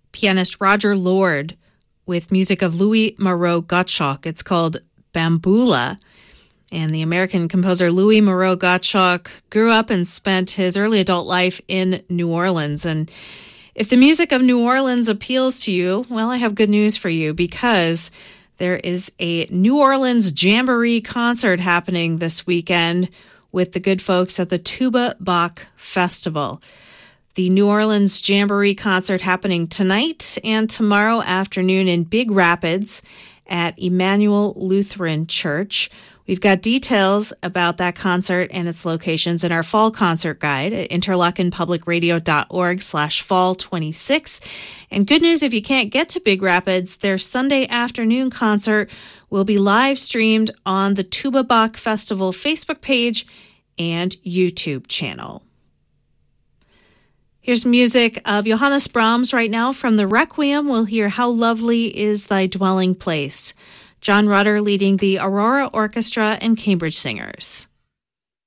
pianist Roger Lord with music of Louis Moreau Gottschalk. It's called Bambula. And the American composer Louis Moreau Gottschalk grew up and spent his early adult life in New Orleans. And if the music of New Orleans appeals to you, well, I have good news for you, because there is a New Orleans Jamboree concert happening this weekend with the good folks at the Tuba Bach Festival. The New Orleans Jamboree concert happening tonight and tomorrow afternoon in Big Rapids at Emmanuel Lutheran Church. We've got details about that concert and its locations in our fall concert guide at interlockenpublicradio.org/fall26. And good news, if you can't get to Big Rapids, their Sunday afternoon concert will be live streamed on the Tuba Bach Festival Facebook page and YouTube channel. Here's music of Johannes Brahms right now from the Requiem. We'll hear How Lovely Is Thy Dwelling Place. John Rutter leading the Aurora Orchestra and Cambridge Singers.